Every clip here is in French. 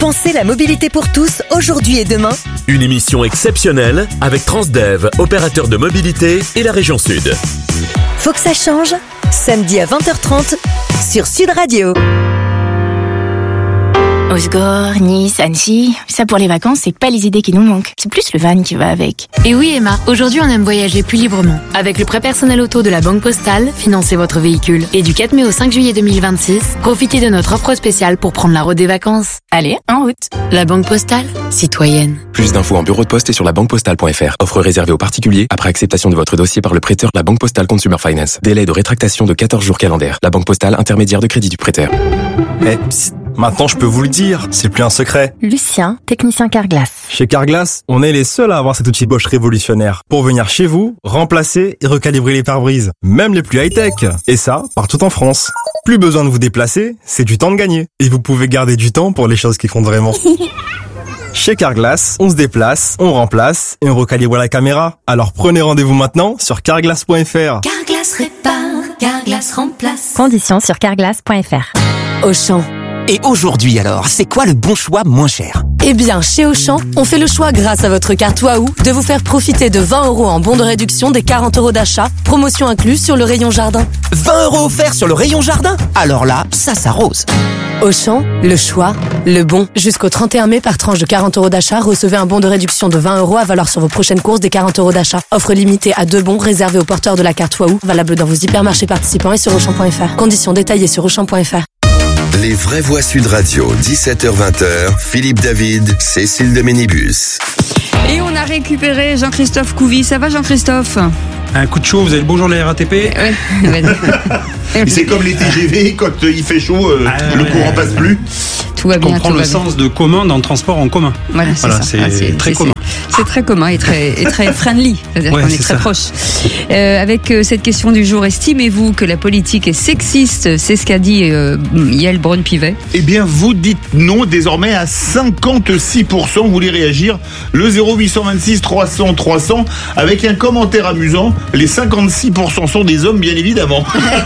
Pensez la mobilité pour tous, aujourd'hui et demain. Une émission exceptionnelle avec Transdev, opérateur de mobilité et la région Sud. Faut que ça change. Samedi à 20h30 sur Sud Radio. Osgore, Nice, Annecy, ça pour les vacances, c'est pas les idées qui nous manquent. C'est plus le van qui va avec. Et oui Emma, aujourd'hui on aime voyager plus librement. Avec le prêt personnel auto de la Banque Postale, financez votre véhicule. Et du 4 mai au 5 juillet 2026, profitez de notre offre spéciale pour prendre la route des vacances. Allez, en route. La Banque Postale, citoyenne. Plus d'infos en bureau de poste et sur labanquepostale.fr. Offre réservée aux particuliers après acceptation de votre dossier par le prêteur La Banque Postale Consumer Finance. Délai de rétractation de 14 jours calendaires. La Banque Postale, intermédiaire de crédit du prêteur. Psst, maintenant je peux vous le dire, c'est plus un secret. Lucien, technicien Carglass. Chez Carglass, on est les seuls à avoir cet outil Bosch révolutionnaire pour venir chez vous, remplacer et recalibrer les pare-brises, même les plus high-tech. Et ça, partout en France. Plus besoin de vous déplacer, c'est du temps de gagner. Et vous pouvez garder du temps pour les choses qui comptent vraiment. Chez Carglass, on se déplace, on remplace et on recalibre la caméra. Alors prenez rendez-vous maintenant sur carglass.fr. Carglass répare, Carglass remplace. Conditions sur carglass.fr. Auchan. Et aujourd'hui alors, c'est quoi le bon choix moins cher ? Eh bien, chez Auchan, on fait le choix grâce à votre carte Waouh de vous faire profiter de 20 € en bon de réduction des 40 € d'achat, promotion incluse sur le rayon jardin. 20 € offerts sur le rayon jardin ? Alors là, ça s'arrose. Auchan, le choix, le bon. Jusqu'au 31 mai, par tranche de 40 € d'achat, recevez un bon de réduction de 20 € à valoir sur vos prochaines courses des 40 € d'achat. Offre limitée à 2 bons réservés aux porteurs de la carte Waouh, valable dans vos hypermarchés participants et sur Auchan.fr. Conditions détaillées sur Auchan.fr. Les vraies voix Sud Radio, 17h-20h, Philippe David, Cécile de Ménibus. Et on a récupéré Jean-Christophe Couvi. Ça va Jean-Christophe ? Un coup de chaud, vous avez le bonjour de la RATP ? Ouais. C'est comme les TGV, quand il fait chaud, le courant passe plus. Tout va bien. On comprend le sens de commun dans le transport en commun. Voilà, c'est très commun. C'est très commun et très friendly, c'est-à-dire qu'on est très proche. Avec cette question du jour, estimez-vous que la politique est sexiste ? C'est ce qu'a dit Yael Braun-Pivet. Eh bien, vous dites non désormais à 56%. Vous voulez réagir ? Le 0826 300 300 avec un commentaire amusant. Les 56% sont des hommes, bien évidemment.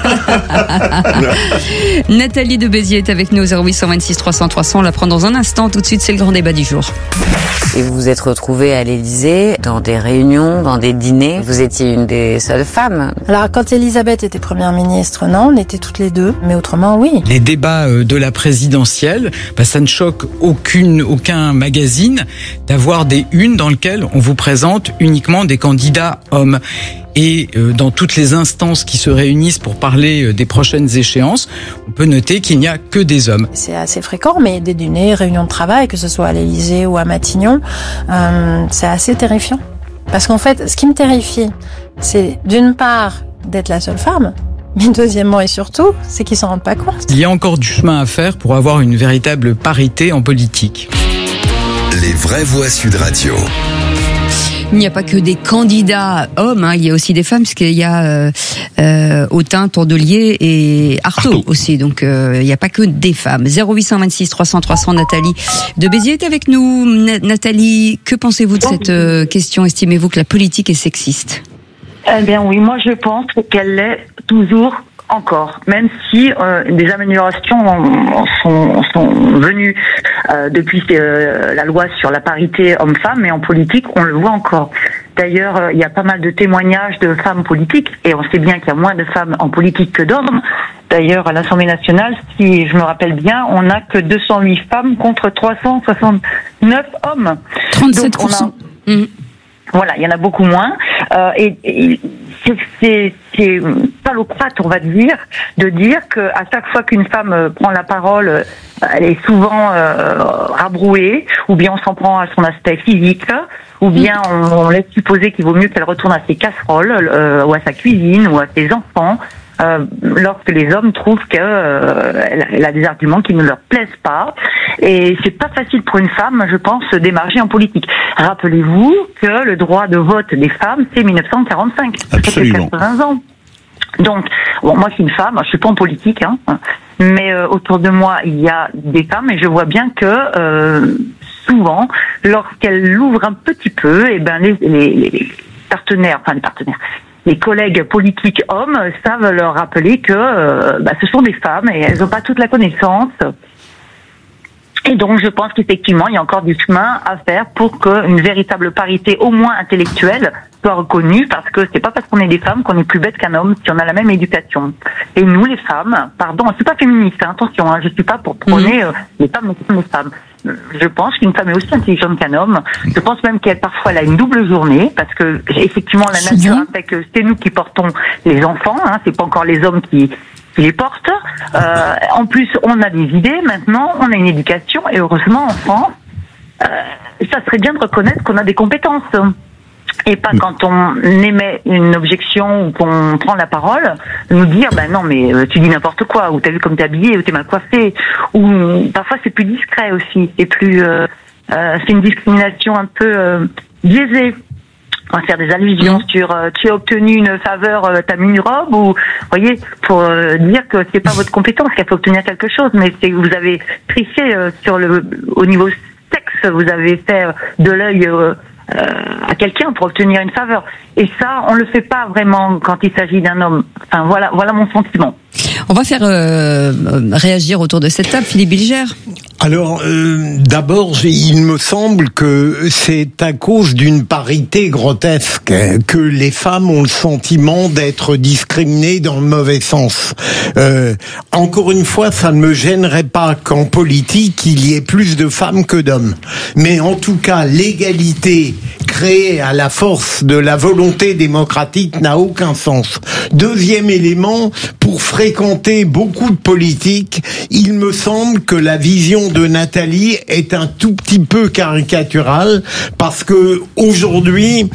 Nathalie de Béziers est avec nous au 0826 300 300. On la prend dans un instant. Tout de suite, c'est le grand débat du jour. Et vous vous êtes retrouvée à l'Élysée, dans des réunions, dans des dîners. Vous étiez une des seules femmes. Alors, quand Elisabeth était première ministre, non, on était toutes les deux. Mais autrement, oui. Les débats de la présidentielle, ça ne choque aucun magazine d'avoir des unes dans lesquelles on vous présente uniquement des candidats hommes. Et dans toutes les instances qui se réunissent pour parler des prochaines échéances, on peut noter qu'il n'y a que des hommes. C'est assez fréquent, mais des dîners, réunions de travail, que ce soit à l'Élysée ou à Matignon, c'est assez terrifiant. Parce qu'en fait, ce qui me terrifie, c'est d'une part d'être la seule femme, mais deuxièmement et surtout, c'est qu'ils s'en rendent pas compte. Il y a encore du chemin à faire pour avoir une véritable parité en politique. Les vraies voix Sud Radio. Il n'y a pas que des candidats hommes, il y a aussi des femmes, parce qu'il y a Autain, Tourdelier et Artaud aussi. Donc il n'y a pas que des femmes. 0826 300 300, Nathalie de Béziers est avec nous. Nathalie, que pensez-vous de cette question ? Estimez-vous que la politique est sexiste ? Eh bien oui, moi je pense qu'elle l'est toujours. Encore, même si des améliorations sont venues depuis la loi sur la parité homme-femme, mais en politique, on le voit encore. D'ailleurs, il y a pas mal de témoignages de femmes politiques, et on sait bien qu'il y a moins de femmes en politique que d'hommes. D'ailleurs, à l'Assemblée nationale, si je me rappelle bien, on n'a que 208 femmes contre 369 hommes. 37%. Voilà, il y en a beaucoup moins. Et c'est salopâtre, on va dire, de dire que à chaque fois qu'une femme prend la parole, elle est souvent rabrouée, ou bien on s'en prend à son aspect physique, ou bien on laisse supposer qu'il vaut mieux qu'elle retourne à ses casseroles, ou à sa cuisine, ou à ses enfants. Lorsque les hommes trouvent qu'elle a des arguments qui ne leur plaisent pas. Et c'est pas facile pour une femme, je pense, d'émarger en politique. Rappelez-vous que le droit de vote des femmes, c'est 1945. Absolument. C'est 80 ans. Donc, bon, moi, je suis une femme, je suis pas en politique, mais autour de moi, il y a des femmes, et je vois bien que souvent, lorsqu'elles l'ouvrent un petit peu, et ben les partenaires, les collègues politiques hommes savent leur rappeler que ce sont des femmes et elles n'ont pas toute la connaissance. Et donc, je pense qu'effectivement, il y a encore du chemin à faire pour qu'une véritable parité, au moins intellectuelle, soit reconnue, parce que c'est pas parce qu'on est des femmes qu'on est plus bête qu'un homme si on a la même éducation. Et nous, les femmes, pardon, je suis pas féministe, attention, je suis pas pour prôner les femmes, les femmes. Je pense qu'une femme est aussi intelligente qu'un homme. Je pense même qu'elle parfois elle a une double journée, parce que effectivement la nature fait que c'est nous qui portons les enfants, c'est pas encore les hommes qui les portent. En plus, on a des idées maintenant, on a une éducation, et heureusement en France, ça serait bien de reconnaître qu'on a des compétences. Et pas quand on émet une objection ou qu'on prend la parole, nous dire non mais tu dis n'importe quoi, ou t'as vu comme t'es habillée, ou t'es mal coiffée, ou parfois c'est plus discret aussi, c'est plus c'est une discrimination un peu biaisée. On va faire des allusions sur tu as obtenu une faveur, t'as mis une robe, ou voyez, pour dire que c'est pas votre compétence qui a fait obtenir quelque chose, mais c'est que vous avez triché au niveau sexe, vous avez fait de l'œil à quelqu'un pour obtenir une faveur. Et ça, on le fait pas vraiment quand il s'agit d'un homme. Enfin, voilà mon sentiment. On va faire réagir autour de cette table, Philippe Bilger. Alors, d'abord, il me semble que c'est à cause d'une parité grotesque que les femmes ont le sentiment d'être discriminées dans le mauvais sens. Encore une fois, ça ne me gênerait pas qu'en politique, il y ait plus de femmes que d'hommes. Mais en tout cas, l'égalité créée à la force de la volonté démocratique n'a aucun sens. Deuxième élément, pour fréquenter beaucoup de politiques, il me semble que la vision de Nathalie est un tout petit peu caricaturale, parce que aujourd'hui,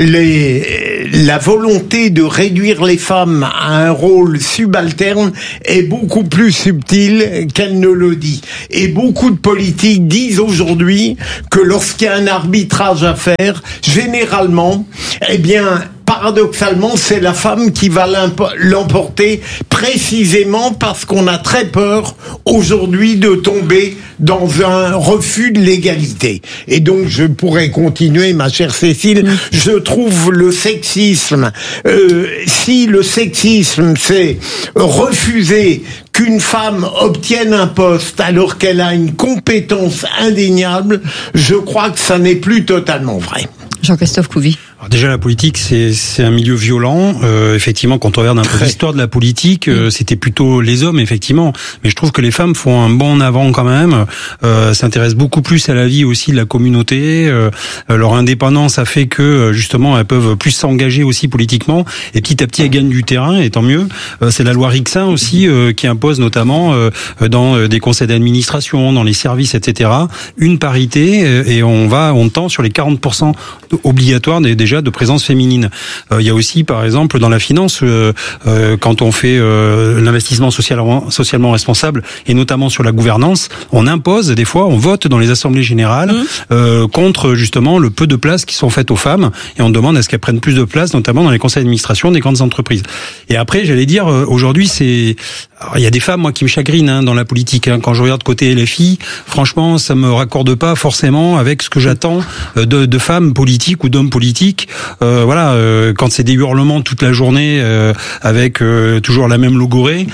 la volonté de réduire les femmes à un rôle subalterne est beaucoup plus subtile qu'elle ne le dit. Et beaucoup de politiques disent aujourd'hui que lorsqu'il y a un arbitrage à faire, généralement, paradoxalement, c'est la femme qui va l'emporter, précisément parce qu'on a très peur aujourd'hui de tomber dans un refus de l'égalité. Et donc, je pourrais continuer, ma chère Cécile. Je trouve le sexisme, si le sexisme, c'est refuser qu'une femme obtienne un poste alors qu'elle a une compétence indéniable, je crois que ça n'est plus totalement vrai. Jean-Christophe Couvi. Alors déjà, la politique, c'est un milieu violent. Effectivement, quand on regarde un peu l'histoire de la politique, c'était plutôt les hommes, effectivement. Mais je trouve que les femmes font un bond en avant quand même, s'intéressent beaucoup plus à la vie aussi de la communauté. Leur indépendance a fait que, justement, elles peuvent plus s'engager aussi politiquement. Et petit à petit, elles gagnent du terrain, et tant mieux. C'est la loi Rixin aussi qui impose notamment dans des conseils d'administration, dans les services, etc., une parité, et on tend sur les 40% obligatoires déjà de présence féminine. Il y a aussi, par exemple, dans la finance, quand on fait l'investissement socialement responsable, et notamment sur la gouvernance, on impose, des fois, on vote dans les assemblées générales contre justement le peu de places qui sont faites aux femmes, et on demande à ce qu'elles prennent plus de place, notamment dans les conseils d'administration des grandes entreprises. Et après, j'allais dire, aujourd'hui, il y a des femmes, moi, qui me chagrinent dans la politique. Quand je regarde côté LFI, franchement, ça me raccorde pas forcément avec ce que j'attends de femmes politiques ou d'hommes politiques. Quand c'est des hurlements toute la journée avec toujours la même logorée,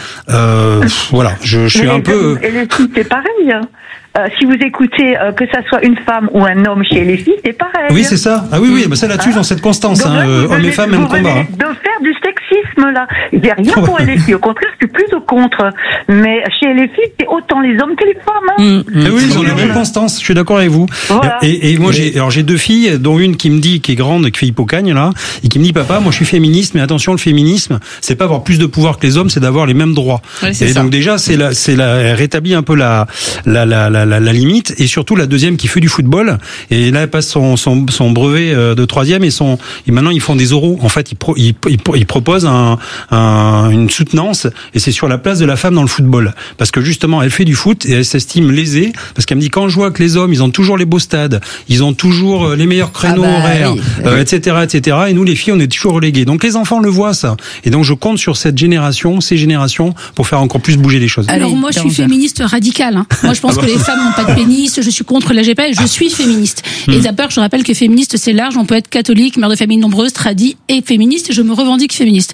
je suis un peu... Et les filles, c'est pareil. Si vous écoutez que ça soit une femme ou un homme chez les filles, c'est pareil. Oui, c'est ça. Ah oui, ça là-dessus, dans cette constance, hommes et femmes, même combat. De faire du sexisme, là. Il n'y a rien pour les filles. Au contraire, je suis plutôt contre. Mais chez les filles, c'est autant les hommes que les femmes. Oui, ils ont la même constance. Je suis d'accord avec vous. Voilà. Et moi, j'ai deux filles, dont une qui me dit, qui est grande, qui fait Hippocagne, là, et qui me dit, papa, moi, je suis féministe, mais attention, le féminisme, c'est pas avoir plus de pouvoir que les hommes, c'est d'avoir les mêmes droits. Ouais, et donc, déjà, elle rétablit un peu la limite, et surtout la deuxième qui fait du football, et là elle passe son brevet de troisième, et maintenant ils font des oraux. En fait, ils proposent une soutenance, et c'est sur la place de la femme dans le football, parce que justement elle fait du foot et elle s'estime lésée, parce qu'elle me dit, quand je vois que les hommes ils ont toujours les beaux stades, ils ont toujours les meilleurs créneaux horaires, etc., et nous les filles on est toujours relégués. Donc les enfants le voient ça, et donc je compte sur ces générations pour faire encore plus bouger les choses. Alors moi je suis féministe radicale. Moi je pense que les femmes n'ont pas de pénis, je suis contre la GPA, je suis féministe. Et d'abord, je rappelle que féministe, c'est large, on peut être catholique, mère de famille nombreuse, tradie et féministe, et je me revendique féministe.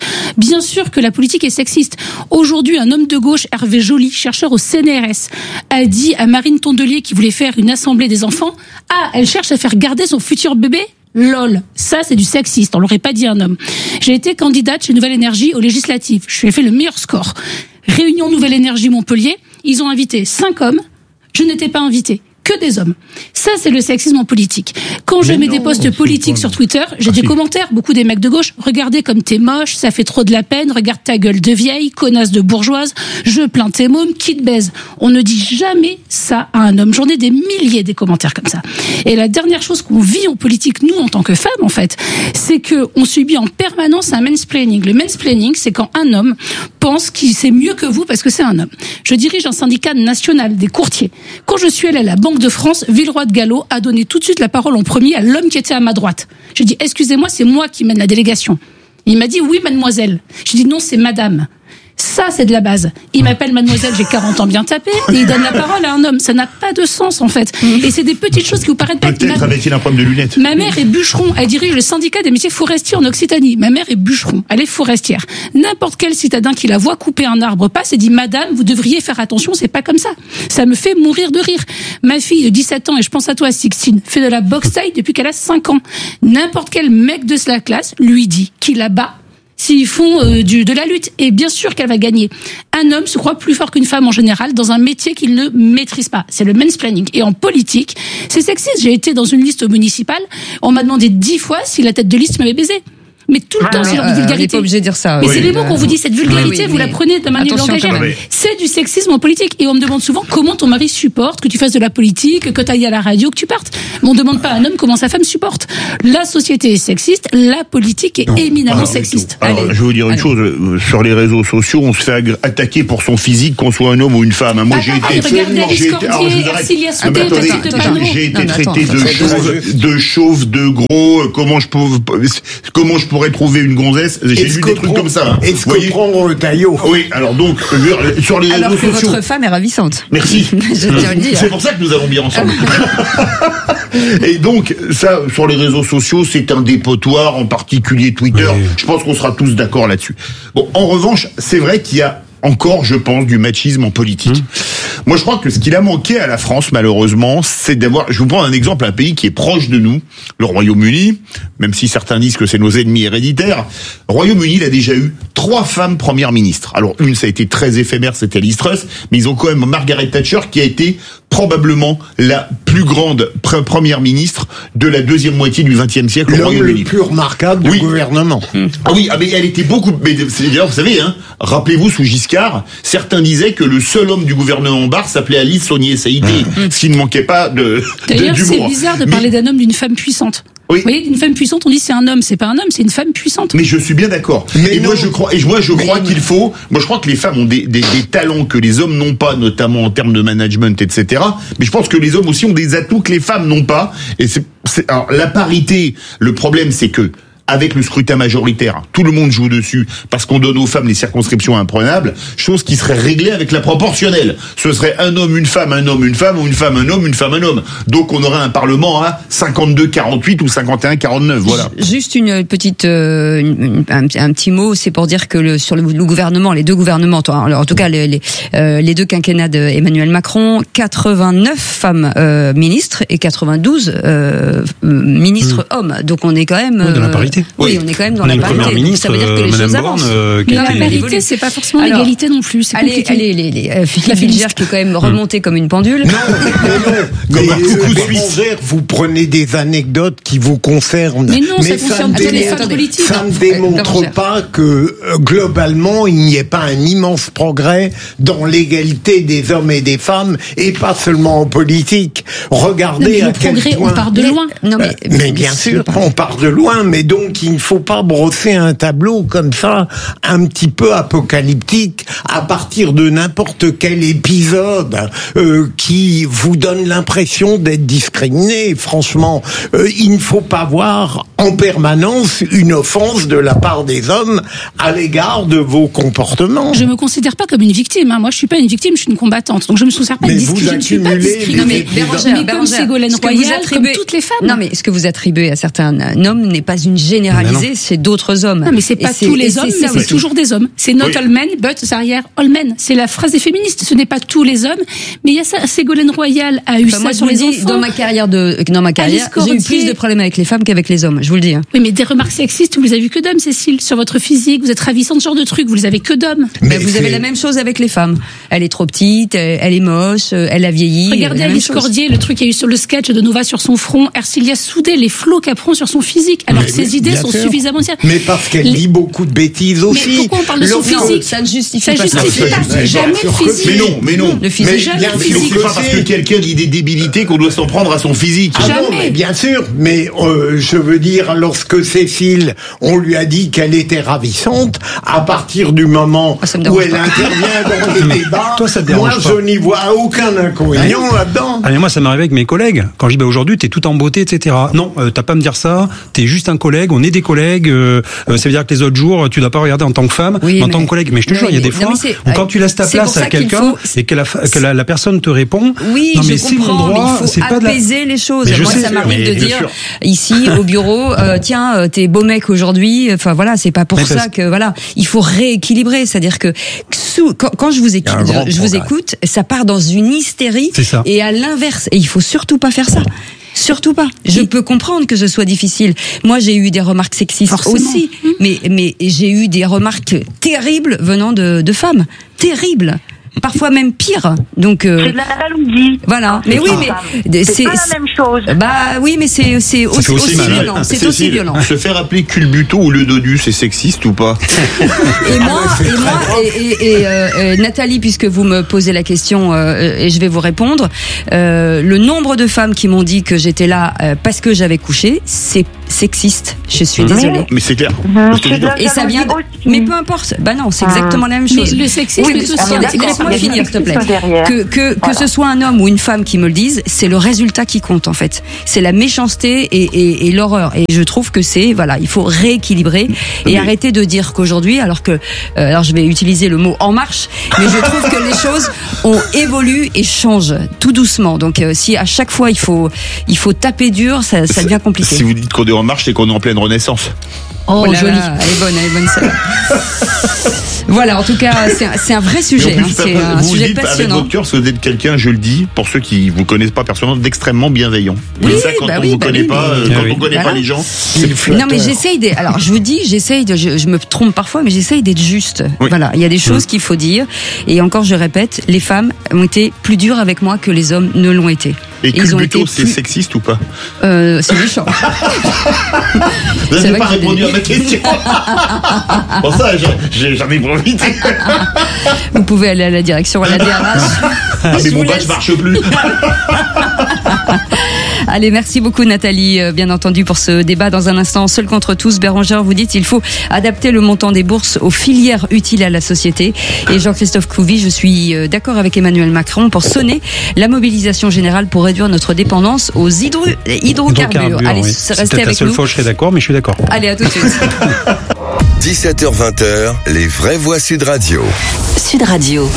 Bien sûr que la politique est sexiste. Aujourd'hui, un homme de gauche, Hervé Joly, chercheur au CNRS, a dit à Marine Tondelier qui voulait faire une assemblée des enfants, elle cherche à faire garder son futur bébé. LOL, ça c'est du sexiste, on l'aurait pas dit à un homme. J'ai été candidate chez Nouvelle Énergie aux législatives, je lui ai fait le meilleur score. Réunion Nouvelle Énergie Montpellier, ils ont invité 5 hommes, je n'étais pas invitée. Que des hommes. Ça, c'est le sexisme en politique. Quand je mets des posts politiques sur Twitter, j'ai des commentaires, beaucoup des mecs de gauche, regardez comme t'es moche, ça fait trop de la peine, regarde ta gueule de vieille, connasse de bourgeoise, je plains tes mômes, qui te baise. On ne dit jamais ça à un homme. J'en ai des milliers des commentaires comme ça. Et la dernière chose qu'on vit en politique, nous, en tant que femmes, en fait, c'est que on subit en permanence un mansplaining. Le mansplaining, c'est quand un homme pense qu'il sait mieux que vous parce que c'est un homme. Je dirige un syndicat national des courtiers. Quand je suis allée à la Banque de France, Villeroy de Gallo a donné tout de suite la parole en premier à l'homme qui était à ma droite. J'ai dit, excusez-moi, c'est moi qui mène la délégation. Il m'a dit, oui, mademoiselle. J'ai dit, non, c'est madame. Ça, c'est de la base. Il m'appelle mademoiselle, j'ai 40 ans bien tapé, et il donne la parole à un homme. Ça n'a pas de sens, en fait. Et c'est des petites choses qui vous paraissent pas... Peut-être avait-il un problème de lunettes. Ma mère est bûcheron. Elle dirige le syndicat des métiers forestiers en Occitanie. Ma mère est bûcheron. Elle est forestière. N'importe quel citadin qui la voit couper un arbre passe et dit, madame, vous devriez faire attention, c'est pas comme ça. Ça me fait mourir de rire. Ma fille de 17 ans, et je pense à toi, Sixtine, fait de la boxe taille depuis qu'elle a 5 ans. N'importe quel mec de la classe lui dit qu'il la bat s'ils font de la lutte. Et bien sûr qu'elle va gagner. Un homme se croit plus fort qu'une femme en général dans un métier qu'il ne maîtrise pas. C'est le mansplaining. Et en politique, c'est sexiste. J'ai été dans une liste municipale. On m'a demandé 10 fois si la tête de liste m'avait baisé. Mais tout le temps, c'est genre de vulgarité. On n'est pas obligé de dire ça. Mais c'est les mots qu'on vous dit, cette vulgarité, vous la prenez de manière langagière. C'est du sexisme en politique. Et on me demande souvent comment ton mari supporte que tu fasses de la politique, que tu ailles à la radio, que tu partes. Mais on ne demande pas à un homme comment sa femme supporte. La société est sexiste, la politique est éminemment sexiste. Alors, je vais vous dire une chose. Sur les réseaux sociaux, on se fait attaquer pour son physique, qu'on soit un homme ou une femme. Moi, j'ai été traité de chauve, de gros. Comment je pourrais trouver une gonzesse. J'ai lu des trucs comme ça. Est-ce que prendre Taillot? Oui, alors donc, sur les réseaux sociaux. Votre femme est ravissante. Merci. C'est pour ça que nous allons bien ensemble. Et donc, ça, sur les réseaux sociaux, c'est un dépotoir, en particulier Twitter. Oui. Je pense qu'on sera tous d'accord là-dessus. Bon, en revanche, c'est vrai qu'il y a encore, je pense, du machisme en politique. Moi, je crois que ce qu'il a manqué à la France, malheureusement, c'est d'avoir... Je vous prends un exemple, un pays qui est proche de nous, le Royaume-Uni, même si certains disent que c'est nos ennemis héréditaires. Le Royaume-Uni, il a déjà eu 3 femmes premières ministres. Alors, une, ça a été très éphémère, c'était Liz Truss, mais ils ont quand même Margaret Thatcher, qui a été probablement la plus grande première ministre de la deuxième moitié du XXe siècle au Royaume-Uni. Le plus remarquable du gouvernement. Ah oui, mais elle était beaucoup... Mais d'ailleurs, vous savez, rappelez-vous, sous Giscard, certains disaient que le seul homme du gouvernement en barre s'appelait Alice Saunier-Saïté, ce qui ne manquait pas d'humour. D'ailleurs, c'est bizarre de parler d'un homme d'une femme puissante. Oui. Vous voyez, d'une femme puissante, on dit c'est un homme, c'est pas un homme, c'est une femme puissante. Mais je suis bien d'accord. Moi je crois qu'il faut, moi je crois que les femmes ont des talents que les hommes n'ont pas, notamment en termes de management, etc. Mais je pense que les hommes aussi ont des atouts que les femmes n'ont pas. Et alors, la parité, le problème c'est que, avec le scrutin majoritaire, tout le monde joue dessus parce qu'on donne aux femmes les circonscriptions imprenables, chose qui serait réglée avec la proportionnelle. Ce serait un homme, une femme, un homme, une femme, ou une femme, un homme, une femme, un homme. Donc on aurait un parlement à 52-48 ou 51-49, voilà. Juste une petite, un petit mot, c'est pour dire que sur le gouvernement, les deux gouvernements, alors en tout cas les deux quinquennats d'Emmanuel Macron, 89 femmes ministres et 92 ministres hommes. Donc on est quand même dans la parité. Oui, on est quand même dans la parité. Première ministre, ça veut dire que les Madame choses avancent. La parité, c'est pas forcément l'égalité non plus. C'est compliqué. Allez, Philippe Bilger qui est quand même remonté comme une pendule. Mais vous prenez des anecdotes qui vous concernent. Mais non, ça concerne pas les femmes politiques. Ça ne démontre pas que globalement, il n'y ait pas un immense progrès dans l'égalité des hommes et des femmes, et pas seulement en politique. Regardez à quel point... On part de loin. Mais bien sûr, on part de loin, mais donc il ne faut pas brosser un tableau comme ça, un petit peu apocalyptique, à partir de n'importe quel épisode qui vous donne l'impression d'être discriminé. Franchement, il ne faut pas voir en permanence une offense de la part des hommes à l'égard de vos comportements. Je me considère pas comme une victime. Moi, je suis pas une victime, je suis une combattante. Donc je me considère pas je ne suis pas discriminée. Mais comme Ségolène Royal, comme toutes les femmes. Non, mais ce que vous attribuez à certains hommes n'est pas une généraliser chez d'autres hommes. Non, mais c'est pas tous les hommes, mais c'est toujours des hommes. C'est not all men, but derrière all men. C'est la phrase des féministes. Ce n'est pas tous les hommes, mais il y a ça. Ségolène Royal a eu ça moi, sur les enfants. Dans ma carrière, j'ai eu plus de problèmes avec les femmes qu'avec les hommes. Je vous le dis. Hein. Oui, mais des remarques sexistes, vous les avez vu que d'hommes, Cécile. Sur votre physique, vous êtes ravissante, ce genre de trucs, vous les avez que d'hommes. Mais vous avez la même chose avec les femmes. Elle est trop petite, elle est moche, elle a vieilli. Regardez Alice Cordier, le truc qu'il y a eu sur le sketch de Nova sur son front, Ercilia Soudé, les flots qu'elle prend sur son physique, alors que ses idées sont suffisamment anciennes. Mais parce qu'elle dit beaucoup de bêtises aussi. Mais pourquoi on parle de son physique? Ça ne justifie pas. Jamais le physique. Mais non. Le physique, jamais le physique. C'est pas parce que quelqu'un dit des débilités qu'on doit s'en prendre à son physique. Non, mais bien sûr. Mais je veux dire, lorsque Cécile, on lui a dit qu'elle était ravissante, à partir du moment où elle intervient dans les débats, moi je n'y vois aucun inconvénient là-dedans. Ah mais moi ça m'arrive avec mes collègues. Quand je dis aujourd'hui t'es tout en beauté, etc. Non, t'as pas à me dire ça. T'es juste un collègue. On est des collègues. Ça veut dire que les autres jours tu dois pas regarder en tant que femme, en tant que collègue. Mais je te jure, il y a des fois où quand tu laisses ta place à quelqu'un et que la personne te répond. Oui, non, mais je comprends. Mais il faut apaiser les choses. Moi ça m'arrive de dire ici au bureau, tiens, t'es beau mec aujourd'hui. Enfin voilà, c'est pas pour ça que voilà. Il faut rééquilibrer. C'est-à-dire que quand je vous écoute, ça part dans une hystérie et à l'inverse. Et il faut surtout pas faire ça. Surtout pas. Je peux comprendre que ce soit difficile. Moi, j'ai eu des remarques sexistes aussi, mais j'ai eu des remarques terribles venant de femmes. Terribles. Parfois même pire. Donc c'est de la jalousie. Voilà. Mais oui, mais c'est pas la même chose. Bah oui, mais c'est aussi violent. C'est aussi violent. Se faire appeler culbuto ou le dodu, c'est sexiste ou pas? Et Nathalie, puisque vous me posez la question et je vais vous répondre, le nombre de femmes qui m'ont dit que j'étais là parce que j'avais couché, c'est sexiste. Je suis désolée. Mais c'est clair. Et ça vient. Mais peu importe. Bah non, c'est exactement la même chose. Mais le sexisme est social. Laisse-moi finir, s'il te plaît. Que ce soit un homme ou une femme qui me le dise, c'est le résultat qui compte en fait. C'est la méchanceté et l'horreur. Et je trouve que il faut rééquilibrer et arrêter de dire qu'aujourd'hui, alors je vais utiliser le mot en marche, mais je trouve que les choses évoluent et changent tout doucement. Donc si à chaque fois il faut taper dur, ça devient compliqué. Si vous dites qu'on est en marche, c'est qu'on est en pleine renaissance. Oh joli. Elle est bonne celle-là. Voilà, en tout cas, c'est un vrai sujet. C'est un sujet passionnant. Vous le dites avec votre cœur, parce que vous êtes quelqu'un, je le dis, pour ceux qui vous connaissent pas personnellement, d'extrêmement bienveillant. Oui, ça, quand on vous connaît pas, quand on connaît pas les gens. Non, mais alors, je vous dis, je me trompe parfois, mais j'essaye d'être juste. Oui. Voilà, il y a des choses qu'il faut dire. Et encore, je répète, les femmes ont été plus dures avec moi que les hommes ne l'ont été. Et culbuto, c'est sexiste ou pas? C'est méchant. Vous n'avez pas répondu à ma question. Pour ça, j'en ai profité. Vous pouvez aller à la direction, à la DRH. Mais mon badge marche plus. Allez, merci beaucoup Nathalie, bien entendu, pour ce débat. Dans un instant, Seul contre tous, Bérangère, vous dites il faut adapter le montant des bourses aux filières utiles à la société. Et Jean-Christophe Couvi, je suis d'accord avec Emmanuel Macron pour sonner la mobilisation générale pour réduire notre dépendance aux hydrocarbures. Allez, restez avec nous. C'est la seule fois où je serai d'accord, mais je suis d'accord. Allez, à tout de suite. 17h-20h, les vraies voix Sud Radio. Sud Radio.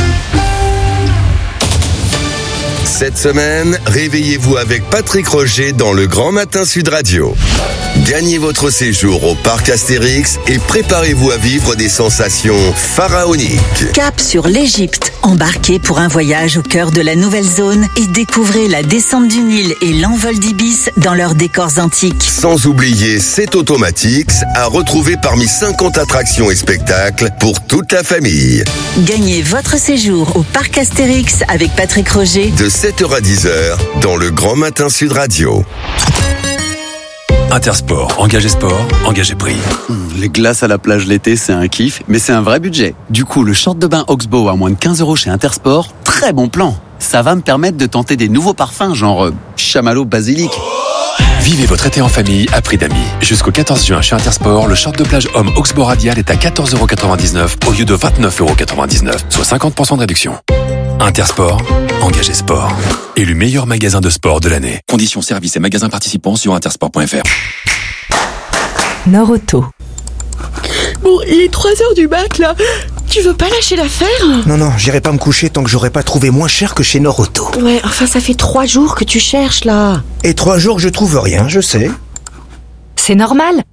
Cette semaine, réveillez-vous avec Patrick Roger dans le Grand Matin Sud Radio. Gagnez votre séjour au parc Astérix et préparez-vous à vivre des sensations pharaoniques. Cap sur l'Égypte. Embarquez pour un voyage au cœur de la nouvelle zone et découvrez la descente du Nil et l'envol d'Ibis dans leurs décors antiques. Sans oublier cet Automatix à retrouver parmi 50 attractions et spectacles pour toute la famille. Gagnez votre séjour au parc Astérix avec Patrick Roger de 7h à 10h dans le Grand Matin Sud Radio. Intersport, engagé sport, engagé prix. Les glaces à la plage l'été, c'est un kiff, mais c'est un vrai budget. Du coup, le short de bain Oxbow à moins de 15 € chez Intersport, très bon plan. Ça va me permettre de tenter des nouveaux parfums, genre chamallow basilic. Vivez votre été en famille à prix d'amis. Jusqu'au 14 juin chez Intersport, le short de plage homme Oxbow Radial est à 14,99 € au lieu de 29,99 €, soit 50% de réduction. Intersport, engagé sport. Élu meilleur magasin de sport de l'année. Conditions, services et magasins participants sur intersport.fr. Norauto. Bon, il est 3h du mat, là. Tu veux pas lâcher l'affaire? Non, j'irai pas me coucher tant que j'aurai pas trouvé moins cher que chez Norauto. Ouais, enfin, ça fait 3 jours que tu cherches, là. Et 3 jours que je trouve rien, je sais. C'est normal.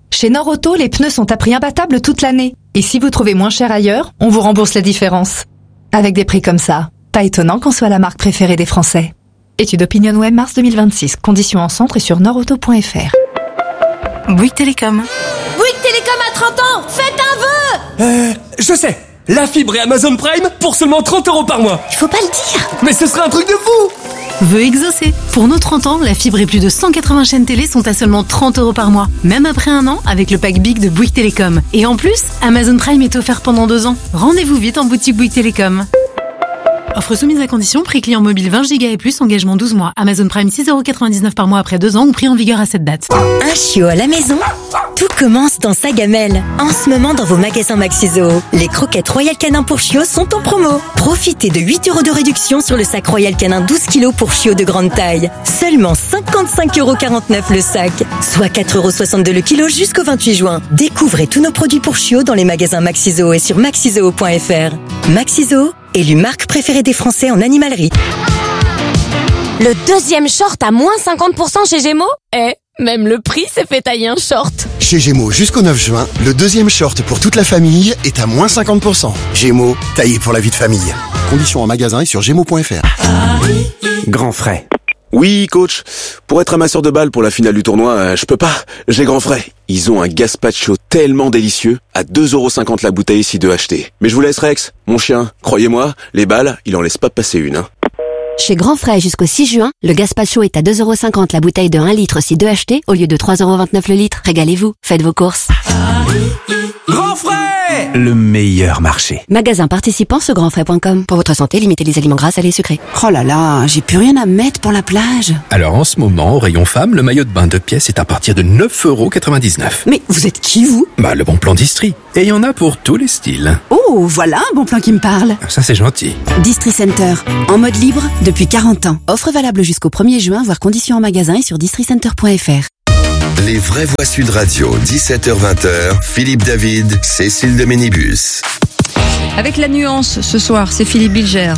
Chez Nord-Auto, les pneus sont à prix imbattable toute l'année. Et si vous trouvez moins cher ailleurs, on vous rembourse la différence. Avec des prix comme ça, pas étonnant qu'on soit la marque préférée des Français. Étude OpinionWay mars 2026. Conditions en centre et sur nordauto.fr. Bouygues Télécom. Bouygues Télécom a 30 ans. Faites un vœu. Je sais. La fibre et Amazon Prime pour seulement 30 € par mois. Il faut pas le dire. Mais ce serait un truc de fou. Vœu exaucé. Pour nos 30 ans, la fibre et plus de 180 chaînes télé sont à seulement 30 € par mois. Même après un an, avec le pack Big de Bouygues Télécom. Et en plus, Amazon Prime est offert pendant 2 ans. Rendez-vous vite en boutique Bouygues Télécom. Offre soumise à condition, prix client mobile 20 Go et plus, engagement 12 mois. Amazon Prime 6,99 € par mois après 2 ans ou prix en vigueur à cette date. Un chiot à la maison? Tout commence dans sa gamelle. En ce moment dans vos magasins Maxiso, les croquettes Royal Canin pour chiots sont en promo. Profitez de 8 € de réduction sur le sac Royal Canin 12 kg pour chiots de grande taille. Seulement 55,49 € le sac, soit 4,62 € le kilo jusqu'au 28 juin. Découvrez tous nos produits pour chiots dans les magasins Maxiso et sur maxiso.fr. Maxiso, élu marque préférée des Français en animalerie. Le deuxième short à moins 50% chez Gémeaux? Même le prix s'est fait tailler un short. Chez Gémeaux, jusqu'au 9 juin, le deuxième short pour toute la famille est à moins 50%. Gémeaux, taillé pour la vie de famille. Conditions en magasin et sur gémeaux.fr. Grand frais. Oui, coach. Pour être amasseur de balles pour la finale du tournoi, je peux pas. J'ai grand frais. Ils ont un gazpacho tellement délicieux, à 2,50 € la bouteille si 2 achetés. Mais je vous laisse Rex, mon chien. Croyez-moi, les balles, il en laisse pas passer une, hein. Chez Grand Frais jusqu'au 6 juin, le gazpacho est à 2,50 € la bouteille de 1 litre si 2 achetés au lieu de 3,29 € le litre. Régalez-vous, faites vos courses. Grand frais! Le meilleur marché. Magasin participant sur grandfrais.com. Pour votre santé, limitez les aliments gras, salés et sucrés. Oh là là, j'ai plus rien à mettre pour la plage. Alors en ce moment, au rayon femme, le maillot de bain 2 pièces est à partir de 9,99 €. Mais vous êtes qui, vous? Le bon plan d'Istrie. Et il y en a pour tous les styles. Oh, voilà un bon plan qui me parle. Ça, c'est gentil. Distri Center, en mode libre depuis 40 ans. Offre valable jusqu'au 1er juin, voire conditions en magasin et sur districenter.fr. Les vraies voix Sud Radio, 17h-20h, Philippe David, Cécile de Ménibus. Avec la nuance, ce soir, c'est Philippe Bilger.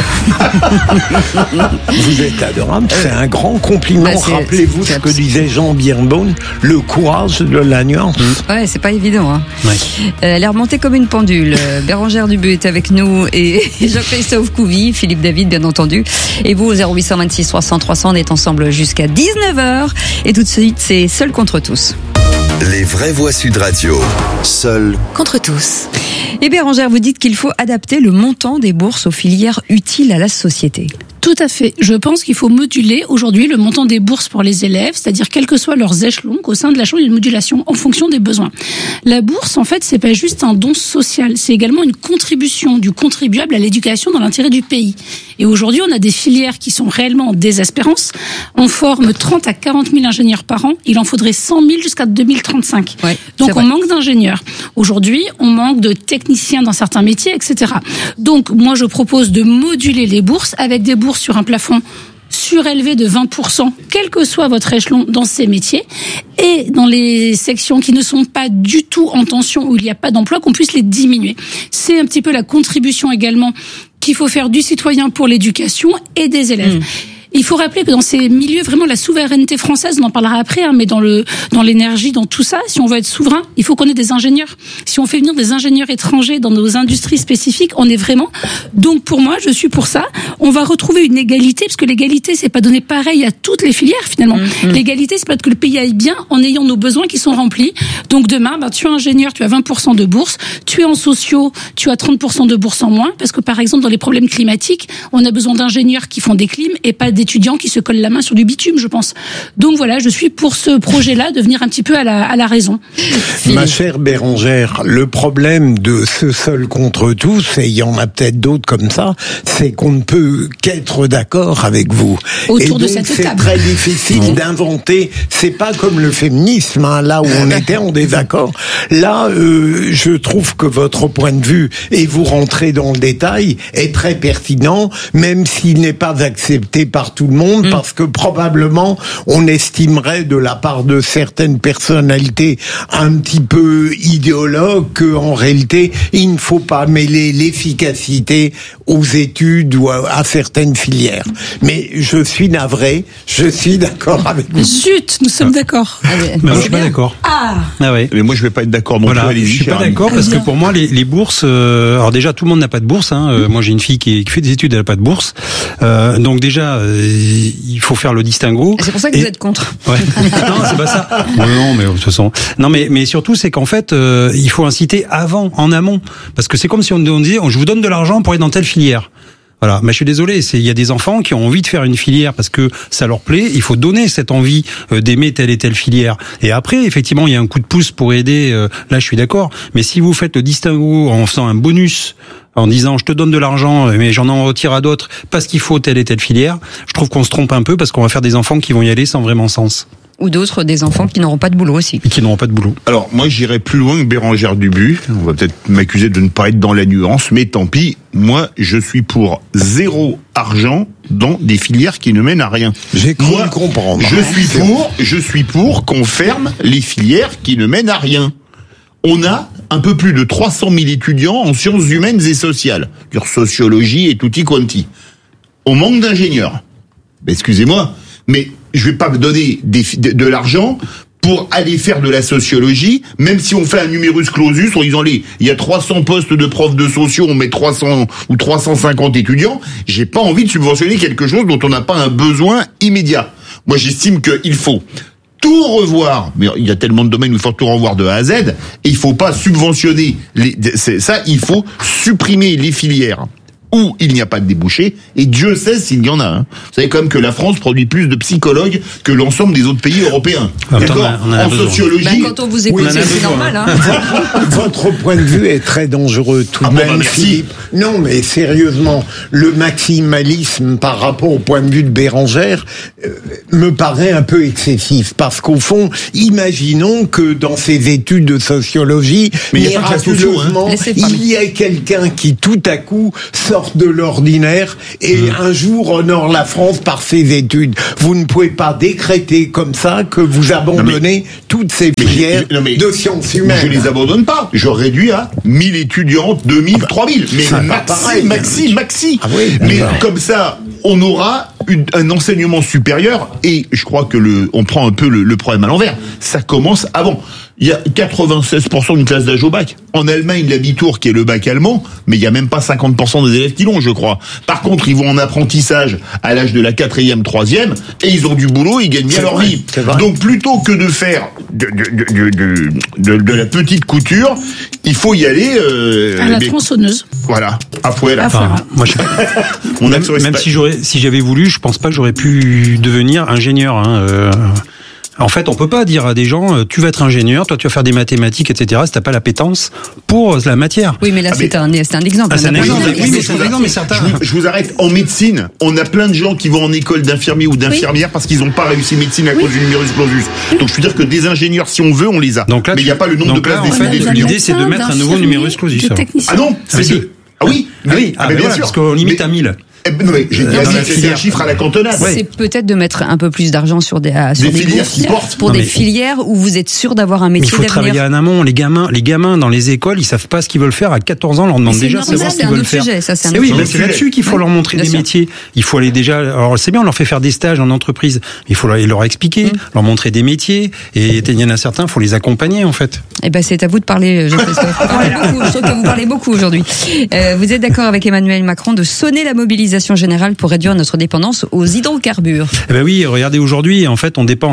Vous êtes adorable, c'est un grand compliment. Rappelez-vous ce que disait Jean Birnbaum, le courage de la nuance. Ouais, c'est pas évident. Hein. Ouais. Elle est remontée comme une pendule. Bérangère Dubut est avec nous et Jean-Christophe Couvi, Philippe David bien entendu. Et vous, au 0826 300 300, on est ensemble jusqu'à 19h. Et tout de suite, c'est Seul contre tous. Les vraies voix Sud Radio, seul contre tous. Et Bérangère, vous dites qu'il faut adapter le montant des bourses aux filières utiles à la société. Tout à fait. Je pense qu'il faut moduler aujourd'hui le montant des bourses pour les élèves, c'est-à-dire quels que soient leurs échelons, qu'au sein de la chambre, il y a une modulation en fonction des besoins. La bourse, en fait, c'est pas juste un don social, c'est également une contribution du contribuable à l'éducation dans l'intérêt du pays. Et aujourd'hui, on a des filières qui sont réellement en désespérance. On forme 30 à 40 000 ingénieurs par an. Il en faudrait 100 000 jusqu'à 2035. Ouais, donc, on manque d'ingénieurs. Aujourd'hui, on manque de techniciens dans certains métiers, etc. Donc, moi, je propose de moduler les bourses avec des bourses sur un plafond surélevé de 20%, quel que soit votre échelon dans ces métiers, et dans les sections qui ne sont pas du tout en tension, où il n'y a pas d'emploi, qu'on puisse les diminuer. C'est un petit peu la contribution également qu'il faut faire du citoyen pour l'éducation et des élèves. Il faut rappeler que dans ces milieux, vraiment, la souveraineté française, on en parlera après, mais dans l'énergie, dans tout ça, si on veut être souverain, il faut qu'on ait des ingénieurs. Si on fait venir des ingénieurs étrangers dans nos industries spécifiques, on est vraiment. Donc, pour moi, je suis pour ça. On va retrouver une égalité, parce que l'égalité, c'est pas donner pareil à toutes les filières, finalement. L'égalité, c'est pas que le pays aille bien en ayant nos besoins qui sont remplis. Donc, demain, tu es ingénieur, tu as 20% de bourse. Tu es en sociaux, tu as 30% de bourse en moins, parce que, par exemple, dans les problèmes climatiques, on a besoin d'ingénieurs qui font des clims et pas d'étudiants qui se collent la main sur du bitume, je pense. Donc voilà, je suis pour ce projet-là de venir un petit peu à la raison. Ma chère Bérangère, le problème de ce seul contre tous, et il y en a peut-être d'autres comme ça, c'est qu'on ne peut qu'être d'accord avec vous. Autour de donc, cette c'est table. très difficile d'inventer. C'est pas comme le féminisme, là où on était en désaccord. Là, je trouve que votre point de vue, et vous rentrez dans le détail, est très pertinent, même s'il n'est pas accepté par tout le monde, parce que probablement on estimerait de la part de certaines personnalités un petit peu idéologues qu'en réalité il ne faut pas mêler l'efficacité aux études ou à certaines filières. Mais je suis navré, je suis d'accord avec vous. Zut, nous sommes d'accord. Mais moi, je suis pas d'accord. Ah ouais. Mais moi, je vais pas être d'accord non voilà, plus. Je suis pas d'accord parce que pour moi, les bourses. Alors déjà, tout le monde n'a pas de bourse. Moi, j'ai une fille qui fait des études, elle n'a pas de bourse. Donc déjà, il faut faire le distinguo. C'est pour ça que vous êtes contre. Ouais. Non, c'est pas ça. Non, mais de toute façon. Non, mais surtout, c'est qu'en fait, il faut inciter en amont, parce que c'est comme si on disait, je vous donne de l'argent pour aller dans telle filière. Voilà, mais je suis désolé, il y a des enfants qui ont envie de faire une filière parce que ça leur plaît, il faut donner cette envie d'aimer telle et telle filière. Et après, effectivement, il y a un coup de pouce pour aider, là je suis d'accord, mais si vous faites le distinguo en faisant un bonus, en disant je te donne de l'argent mais j'en en retire à d'autres parce qu'il faut telle et telle filière, je trouve qu'on se trompe un peu parce qu'on va faire des enfants qui vont y aller sans vraiment sens. Ou d'autres, des enfants qui n'auront pas de boulot aussi. Et qui n'auront pas de boulot. Alors, moi, j'irais plus loin que Bérengère Dubuis. On va peut-être m'accuser de ne pas être dans la nuance, mais tant pis. Moi, je suis pour 0 argent dans des filières qui ne mènent à rien. J'ai cru le comprendre. Je suis pour qu'on ferme les filières qui ne mènent à rien. On a un peu plus de 300 000 étudiants en sciences humaines et sociales, sur sociologie et tutti quanti. On manque d'ingénieurs. Mais excusez-moi, mais je vais pas me donner de l'argent pour aller faire de la sociologie, même si on fait un numerus clausus en disant il y a 300 postes de profs de sociaux, on met 300 ou 350 étudiants. J'ai pas envie de subventionner quelque chose dont on n'a pas un besoin immédiat. Moi, j'estime qu'il faut tout revoir, mais il y a tellement de domaines où il faut tout revoir de A à Z, et il faut pas subventionner il faut supprimer les filières où il n'y a pas de débouché, et Dieu sait s'il y en a. Vous savez quand même que la France produit plus de psychologues que l'ensemble des autres pays européens. D'accord ? En sociologie... quand on vous écoute, c'est normal. Votre point de vue est très dangereux tout de même, Philippe. Non, mais sérieusement, le maximalisme par rapport au point de vue de Bérengère me paraît un peu excessif, parce qu'au fond, imaginons que dans ces études de sociologie, miraculeusement, il y a quelqu'un qui tout à coup sort de l'ordinaire et un jour honore la France par ses études. Vous ne pouvez pas décréter comme ça que vous abandonnez toutes ces filières de sciences humaines. Je les abandonne pas. Je réduis à 1000 étudiants, 2000, 3000. Mais maxi. Ah oui, mais comme ça, on aura un enseignement supérieur, et je crois que on prend un peu le problème à l'envers. Ça commence avant. Il y a 96% d'une classe d'âge au bac. En Allemagne, l'Abitur, qui est le bac allemand, mais il y a même pas 50% des élèves qui l'ont, je crois. Par contre, ils vont en apprentissage à l'âge de la 4e, 3e, et ils ont du boulot, ils gagnent bien leur vie. Donc, plutôt que de faire de la petite couture, il faut y aller à la tronçonneuse. Voilà, à fouet. Enfin, moi, même si j'avais voulu, je pense pas que j'aurais pu devenir ingénieur. En fait, on peut pas dire à des gens, tu vas être ingénieur, toi tu vas faire des mathématiques, etc. si t'as pas l'appétence pour la matière. Oui, mais là c'est un exemple. C'est un exemple. Oui, mais c'est un exemple, mais certains. Je vous arrête. En médecine, on a plein de gens qui vont en école d'infirmier ou d'infirmière parce qu'ils n'ont pas réussi médecine à cause du numerus clausus. Donc je veux dire que des ingénieurs, si on veut, on les a. Donc là, mais il n'y a pas le nombre de places d'étudiants. L'idée, c'est de mettre un nouveau numerus clausus. Ah non, bien sûr. Parce qu'on limite à 1000. Non, mais c'est un chiffre à la cantonade. C'est peut-être de mettre un peu plus d'argent sur des bourses pour des filières où vous êtes sûr d'avoir un métier d'avenir. Il faut travailler en amont. Les gamins dans les écoles, ils savent pas ce qu'ils veulent faire. À 14 ans, on leur demande déjà de savoir ce qu'ils veulent faire. C'est là-dessus qu'il faut leur montrer des métiers. Il faut aller déjà. Alors c'est bien, on leur fait faire des stages en entreprise. Il faut leur expliquer, leur montrer des métiers. Et il y en a certains, il faut les accompagner en fait. Eh ben c'est à vous de parler, Jean-Christophe. Je trouve que vous parlez beaucoup aujourd'hui. Vous êtes d'accord avec Emmanuel Macron de sonner la mobilisation générale pour réduire notre dépendance aux hydrocarbures? Eh ben oui, regardez aujourd'hui, en fait, on dépend à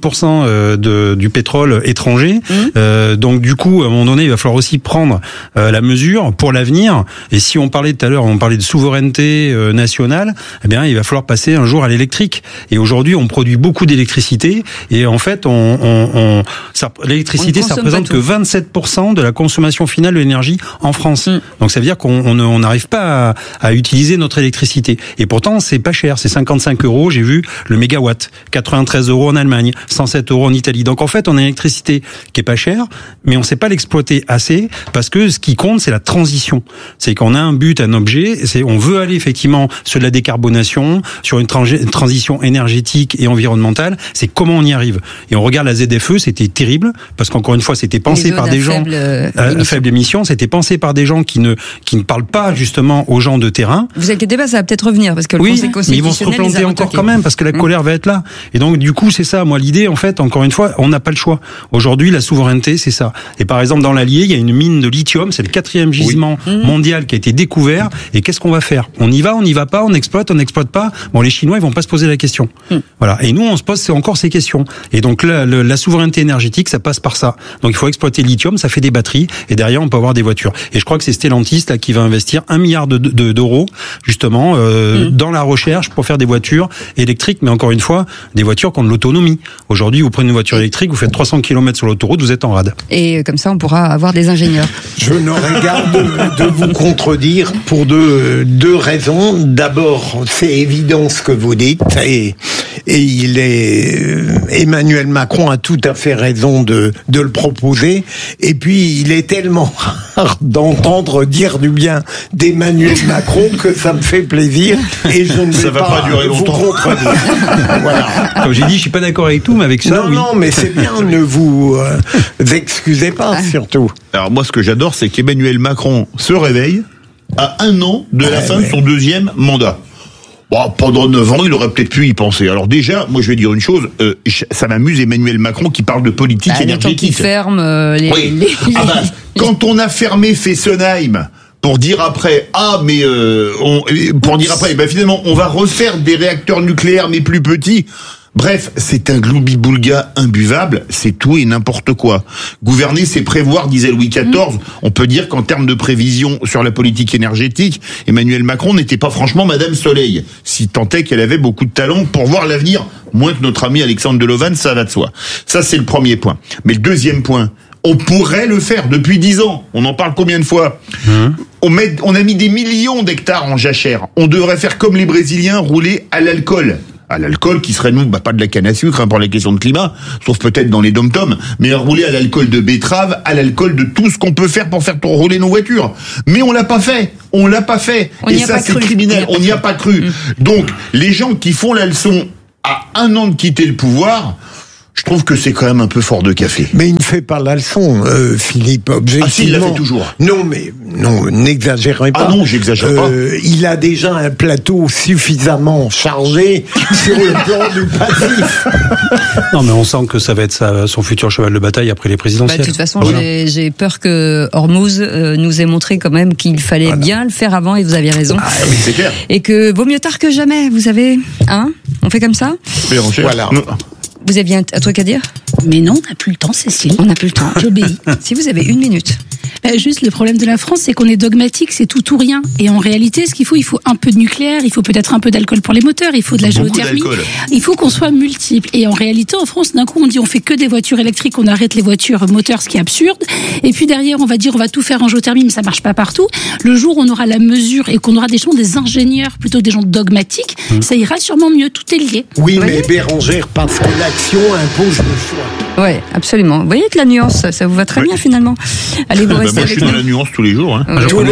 60% du pétrole étranger. Donc du coup, à un moment donné, il va falloir aussi prendre la mesure pour l'avenir. Et si on parlait tout à l'heure, on parlait de souveraineté nationale, eh bien, il va falloir passer un jour à l'électrique. Et aujourd'hui, on produit beaucoup d'électricité. Et en fait, l'électricité, ça représente que 27% de la consommation finale de l'énergie en France. Donc ça veut dire qu'on n'arrive pas à utiliser notre électricité l'électricité. Et pourtant, c'est pas cher. C'est 55 €, j'ai vu, le mégawatt. 93 € en Allemagne, 107 € en Italie. Donc en fait, on a une électricité qui est pas chère, mais on sait pas l'exploiter assez parce que ce qui compte, c'est la transition. C'est qu'on a un but, un objet, on veut aller effectivement sur de la décarbonation, sur une transition énergétique et environnementale. C'est comment on y arrive. Et on regarde la ZFE, c'était terrible parce qu'encore une fois, c'était pensé par des gens à faible émission. C'était pensé par des gens qui ne parlent pas justement aux gens de terrain. Vous inquiétez pas, ça va peut-être revenir parce que le Conseil constitutionnel, mais ils vont se replanter encore quand même parce que la colère va être là. Et donc du coup, c'est ça. Moi, l'idée, en fait, encore une fois, on n'a pas le choix. Aujourd'hui, la souveraineté, c'est ça. Et par exemple, dans l'Allier, il y a une mine de lithium. C'est le 4e gisement mondial qui a été découvert. Et qu'est-ce qu'on va faire? On y va pas, on exploite pas. Bon, les Chinois, ils vont pas se poser la question. Voilà. Et nous, on se pose encore ces questions. Et donc là, la souveraineté énergétique, ça passe par ça. Donc il faut exploiter le lithium, ça fait des batteries. Et derrière, on peut avoir des voitures. Et je crois que c'est Stellantis là qui va investir 1 milliard d'euros justement dans la recherche pour faire des voitures électriques. Mais encore une fois, des voitures qui ont de l'autonomie. Aujourd'hui, vous prenez une voiture électrique, vous faites 300 km sur l'autoroute, vous êtes en rade. Et comme ça, on pourra avoir des ingénieurs. Je n'aurais garde de vous contredire pour deux raisons. D'abord, c'est évident ce que vous dites et Emmanuel Macron a tout à fait raison de le proposer. Et puis, il est tellement rare d'entendre dire du bien d'Emmanuel Macron que ça me fait plaisir et je ne vais pas durer vous contredire. Voilà. Comme j'ai dit, je suis pas d'accord avec tout, mais avec ça, oui. Non, mais c'est bien, ne vous excusez pas, surtout. Alors moi, ce que j'adore, c'est qu'Emmanuel Macron se réveille à 1 an de la fin de son 2e mandat. Bon, pendant 9 ans, il aurait peut-être pu y penser. Alors déjà, moi je vais dire une chose, ça m'amuse Emmanuel Macron qui parle de politique énergétique. Qui ferme quand on a fermé Fessenheim pour dire après finalement on va refaire des réacteurs nucléaires mais plus petits. Bref, c'est un gloubi-boulga imbuvable, c'est tout et n'importe quoi. Gouverner, c'est prévoir, disait Louis XIV. On peut dire qu'en termes de prévision sur la politique énergétique, Emmanuel Macron n'était pas franchement Madame Soleil, si tant est qu'elle avait beaucoup de talent pour voir l'avenir, moins que notre ami Alexandre Delovan, ça va de soi. Ça, c'est le premier point. Mais le deuxième point, on pourrait le faire depuis 10 ans. On en parle combien de fois ? On a mis des millions d'hectares en jachère. On devrait faire comme les Brésiliens, rouler à l'alcool. À l'alcool qui serait, nous, pas de la canne à sucre pour les questions de climat, sauf peut-être dans les dom-toms, mais à rouler à l'alcool de betterave, à l'alcool de tout ce qu'on peut faire pour rouler nos voitures. Mais on l'a pas fait. Et ça, c'est criminel. On n'y a pas cru. Donc, les gens qui font la leçon à 1 an de quitter le pouvoir, je trouve que c'est quand même un peu fort de café. Mais il ne fait pas la leçon, Philippe, objectivement. Ah si, il la fait toujours. Non, n'exagérez pas. Ah non, j'exagère pas. Il a déjà un plateau suffisamment chargé sur le plan du passif. Non, mais on sent que ça va être son futur cheval de bataille après les présidentielles. De toute façon, j'ai peur que Hormuz nous ait montré quand même qu'il fallait bien le faire avant, et vous aviez raison. Oui, c'est clair. Et que vaut mieux tard que jamais, vous savez. On fait comme ça ? Voilà. Vous aviez un truc à dire ? Mais non, on n'a plus le temps, Cécile. On n'a plus le temps. J'obéis. Si vous avez 1 minute. Juste, le problème de la France, c'est qu'on est dogmatique, c'est tout ou rien. Et en réalité, ce qu'il faut, il faut un peu de nucléaire, il faut peut-être un peu d'alcool pour les moteurs, il faut de la géothermie. Il faut qu'on soit multiple. Et en réalité, en France, d'un coup, on dit on fait que des voitures électriques, on arrête les voitures moteurs, ce qui est absurde. Et puis derrière, on va dire on va tout faire en géothermie, mais ça marche pas partout. Le jour où on aura la mesure et qu'on aura des ingénieurs plutôt que des gens dogmatiques, ça ira sûrement mieux. Tout est lié. Oui, mais Bérangère, parce que l'action impose le choix. Ouais, absolument. Vous voyez que la nuance, ça vous va très bien finalement. Allez, vous restez moi, je suis dans la nuance tous les jours.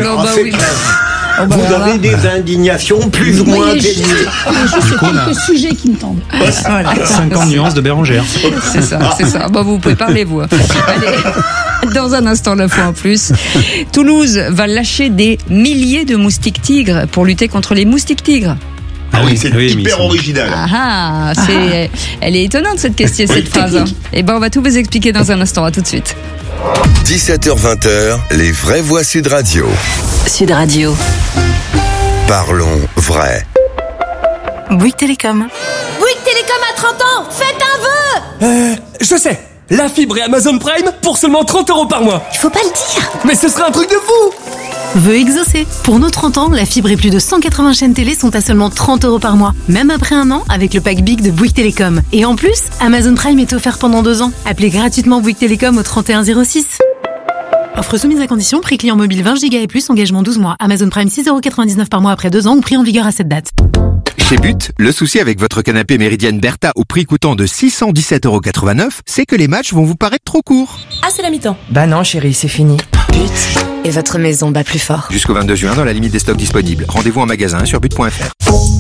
Vous avez des indignations plus ou moins dénuées. C'est quelques sujets qui me tendent. 50 nuances de Bérangère. C'est ça. Vous pouvez parler, vous. Allez, dans un instant, l'info en plus. Toulouse va lâcher des milliers de moustiques tigres pour lutter contre les moustiques tigres. Ah oui, c'est hyper original. Elle est étonnante cette question, cette phrase. Et on va tout vous expliquer dans un instant. À tout de suite. 17h-20h, les vraies voix Sud Radio. Sud Radio. Parlons vrai. Bouygues Télécom. Bouygues Télécom a 30 ans. Faites un vœu. Je sais. La fibre et Amazon Prime pour seulement 30 € par mois. Il faut pas le dire. Mais ce serait un truc de fou. Vœu exaucé. Pour nos 30 ans, la fibre et plus de 180 chaînes télé sont à seulement 30 € par mois. Même après 1 an, avec le pack Big de Bouygues Télécom. Et en plus, Amazon Prime est offert pendant 2 ans. Appelez gratuitement Bouygues Télécom au 31 06. Offre soumise à condition, prix client mobile 20 Go et plus, engagement 12 mois. Amazon Prime 6,99€ par mois après 2 ans ou prix en vigueur à cette date. Chez But, le souci avec votre canapé Méridienne Bertha au prix coûtant de 617,89€, c'est que les matchs vont vous paraître trop courts. Ah, c'est la mi-temps. Bah non chérie, c'est fini. But, et votre maison bat plus fort. Jusqu'au 22 juin dans la limite des stocks disponibles. Rendez-vous en magasin sur but.fr.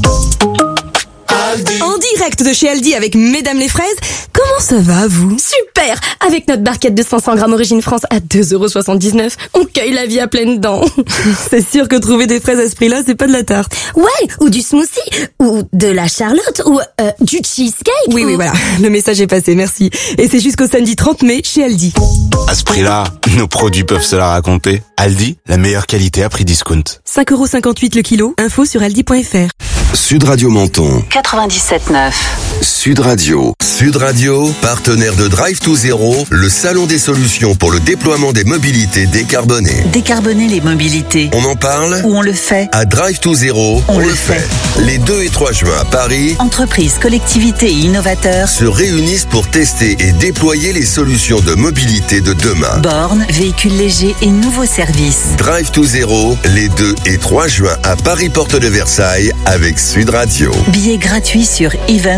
En direct de chez Aldi avec Mesdames les fraises, comment ça va vous? Super! Avec notre barquette de 500 grammes Origine France à 2,79€, on cueille la vie à pleines dents. C'est sûr que trouver des fraises à ce prix-là, c'est pas de la tarte. Ouais, ou du smoothie, ou de la charlotte, ou du cheesecake. Oui, voilà, le message est passé, merci. Et c'est jusqu'au samedi 30 mai chez Aldi. À ce prix-là, nos produits peuvent se la raconter. Aldi, la meilleure qualité à prix discount. 5,58€ le kilo, info sur aldi.fr. Sud Radio Menton. 97.9. Sud Radio. Sud Radio, partenaire de Drive to Zero, le salon des solutions pour le déploiement des mobilités décarbonées. Décarboner les mobilités. On en parle ou on le fait? À Drive to Zero, on le fait. Les 2 et 3 juin à Paris, entreprises, collectivités et innovateurs se réunissent pour tester et déployer les solutions de mobilité de demain. Bornes, véhicules légers et nouveaux services. Drive to Zero, les 2 et 3 juin à Paris Porte de Versailles avec Sud Radio. Billets gratuits sur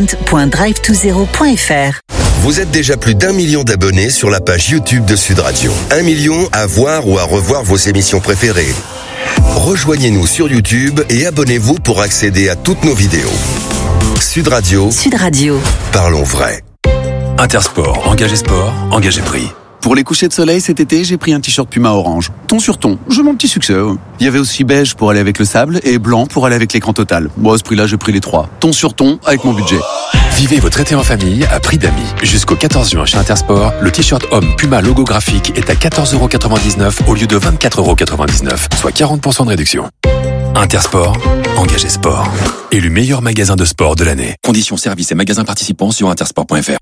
event.drivetozero.fr. Vous êtes déjà plus d'1 million d'abonnés sur la page YouTube de Sud Radio. 1 million à voir ou à revoir vos émissions préférées. Rejoignez-nous sur YouTube et abonnez-vous pour accéder à toutes nos vidéos. Sud Radio. Sud Radio. Parlons vrai. Intersport, engagé sport, engagé prix. Pour les couchers de soleil cet été, j'ai pris un t-shirt Puma orange. Ton sur ton, j'ai mon petit succès. Il y avait aussi beige pour aller avec le sable et blanc pour aller avec l'écran total. Bon, à ce prix-là, j'ai pris les 3. Ton sur ton avec mon budget. Vivez votre été en famille à prix d'amis. Jusqu'au 14 juin chez Intersport, le t-shirt homme Puma logo graphique est à 14,99€ au lieu de 24,99€, soit 40% de réduction. Intersport, engagé sport. Élu meilleur magasin de sport de l'année. Conditions, services et magasins participants sur intersport.fr.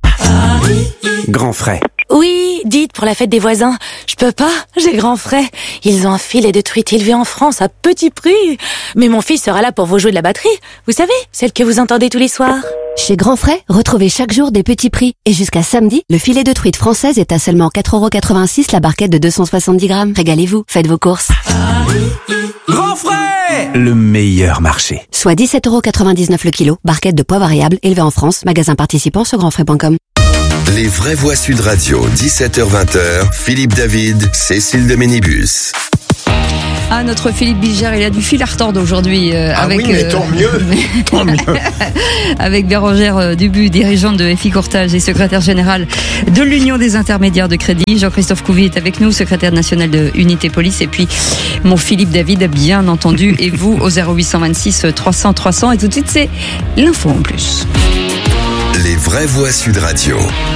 Grand frais. Oui, dites, pour la fête des voisins, je peux pas, j'ai grand frais. Ils ont un filet de truite élevé en France à petit prix. Mais mon fils sera là pour vous jouer de la batterie. Vous savez, celle que vous entendez tous les soirs. Chez Grand Frais, retrouvez chaque jour des petits prix. Et jusqu'à samedi, le filet de truite française est à seulement 4,86€ la barquette de 270 grammes. Régalez-vous, faites vos courses. Grand frais! Le meilleur marché. Soit 17,99€ le kilo, barquette de poids variable, élevée en France, magasin participant sur grandfrais.com. Les vraies voix Sud Radio, 17h-20h, Philippe David, Cécile de Ménibus. Ah, notre Philippe Bilger, il a du fil à retordre aujourd'hui. Oui, mais tant mieux. Tant mieux. Avec Bérangère Dubu, dirigeante de FI Courtage et secrétaire générale de l'Union des intermédiaires de crédit. Jean-Christophe Couvi est avec nous, secrétaire national de Unité Police. Et puis, mon Philippe David, bien entendu. Et vous, au 0826 300 300. Et tout de suite, c'est l'info en plus. Les vraies voix Sud Radio.